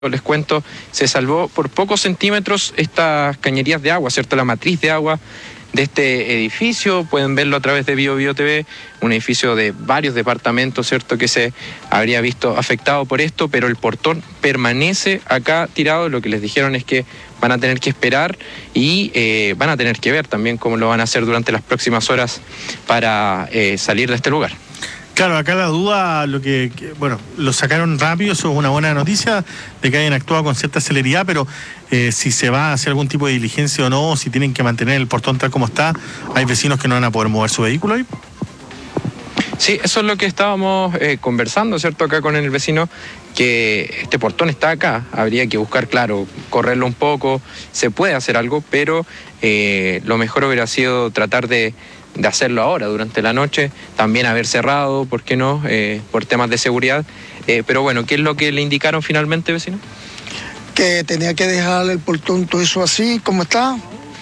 Les cuento, se salvó por pocos centímetros estas cañerías de agua, ¿cierto? La matriz de agua de este edificio, pueden verlo a través de BioBio TV, un edificio de varios departamentos, ¿cierto? Que se habría visto afectado por esto, pero el portón permanece acá tirado. Lo que les dijeron es que van a tener que esperar y van a tener que ver también cómo lo van a hacer durante las próximas horas para salir de este lugar. Claro, acá la duda, bueno, lo sacaron rápido, eso es una buena noticia de que hayan actuado con cierta celeridad, pero si se va a hacer algún tipo de diligencia o no, si tienen que mantener el portón tal como está, hay vecinos que no van a poder mover su vehículo ahí. Sí, eso es lo que estábamos conversando, ¿cierto? Acá con el vecino, que este portón está acá, habría que buscar, claro, correrlo un poco, se puede hacer algo, pero lo mejor hubiera sido tratar de hacerlo ahora, durante la noche, también haber cerrado, ¿por qué no? Por temas de seguridad. Pero bueno, ¿qué es lo que le indicaron finalmente, vecino? Que tenía que dejar el portón todo eso así como está,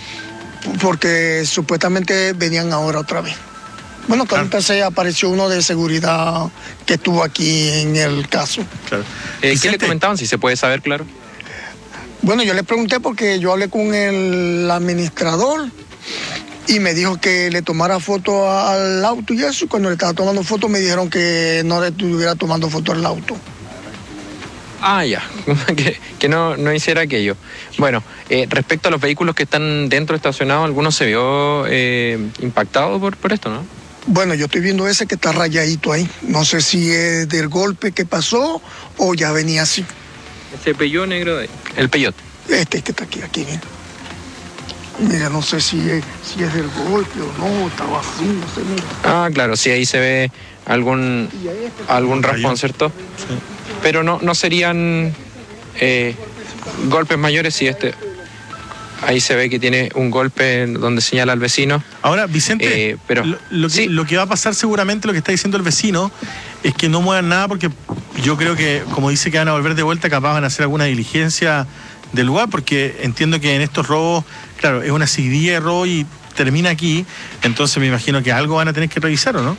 porque supuestamente venían ahora otra vez. Bueno, ahorita se apareció uno de seguridad que estuvo aquí en el caso. Claro. ¿Qué le comentaban, si se puede saber, claro? Bueno, yo le pregunté porque yo hablé con el administrador y me dijo que le tomara foto al auto y eso. Cuando le estaba tomando foto me dijeron que no le estuviera tomando foto al auto. Ah, ya, que no hiciera aquello. Bueno, respecto a los vehículos que están dentro estacionados, ¿alguno se vio impactado por esto, no? Bueno, yo estoy viendo ese que está rayadito ahí. No sé si es del golpe que pasó o ya venía así. Ese Peugeot negro de ahí. El Peugeot. Este que está aquí, mira. Mira, no sé si es del golpe o no, estaba así, no sé, mira. Ah, claro, sí, ahí se ve algún raspón, ¿cierto? Sí. Pero no serían golpes mayores si ahí se ve que tiene un golpe donde señala al vecino. Ahora, Vicente, pero lo que va a pasar seguramente, lo que está diciendo el vecino, es que no muevan nada porque yo creo que, como dice que van a volver de vuelta, capaz van a hacer alguna diligencia del lugar, porque entiendo que en estos robos, claro, es una seguidilla de robo y termina aquí, entonces me imagino que algo van a tener que revisar, ¿o no?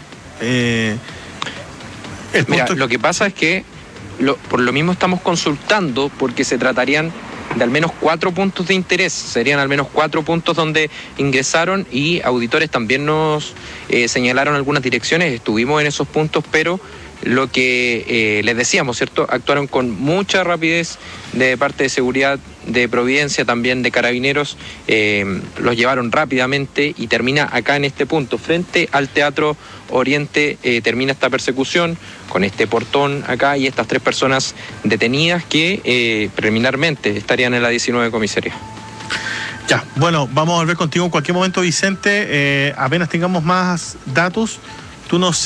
Mira, lo que pasa es que por lo mismo estamos consultando, porque se tratarían de al menos 4 puntos de interés, serían al menos 4 puntos donde ingresaron, y auditores también nos señalaron algunas direcciones, estuvimos en esos puntos, pero lo que les decíamos, ¿cierto? Actuaron con mucha rapidez de parte de seguridad de Providencia, también de Carabineros, los llevaron rápidamente y termina acá en este punto, frente al Teatro Oriente, termina esta persecución con este portón acá y estas 3 personas detenidas que preliminarmente estarían en la 19 comisaría. Ya, bueno, vamos a volver contigo en cualquier momento, Vicente, apenas tengamos más datos. Tú nos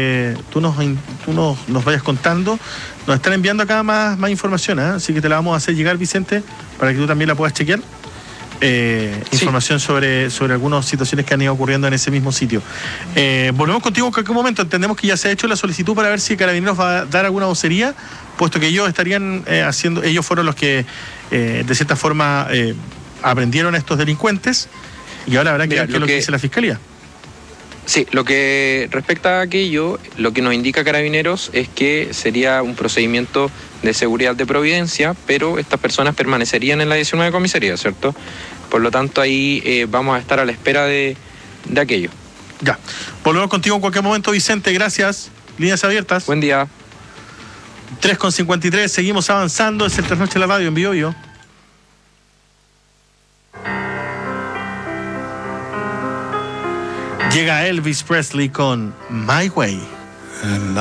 vayas contando. Nos están enviando acá más información, así que te la vamos a hacer llegar, Vicente, para que tú también la puedas chequear. Información sobre algunas situaciones que han ido ocurriendo en ese mismo sitio. Volvemos contigo en cualquier momento. Entendemos que ya se ha hecho la solicitud para ver si Carabineros va a dar alguna vocería, puesto que ellos estarían ellos fueron los que de cierta forma aprendieron a estos delincuentes, y ahora habrá que ver qué es lo que dice la Fiscalía. Sí, lo que respecta a aquello, lo que nos indica Carabineros es que sería un procedimiento de seguridad de Providencia, pero estas personas permanecerían en la 19 comisaría, ¿cierto? Por lo tanto, ahí vamos a estar a la espera de aquello. Ya, volvemos contigo en cualquier momento, Vicente, gracias. Líneas abiertas. Buen día. 3:53, seguimos avanzando, es el Trasnoche de la Radio en BioBio. Llega Elvis Presley con My Way.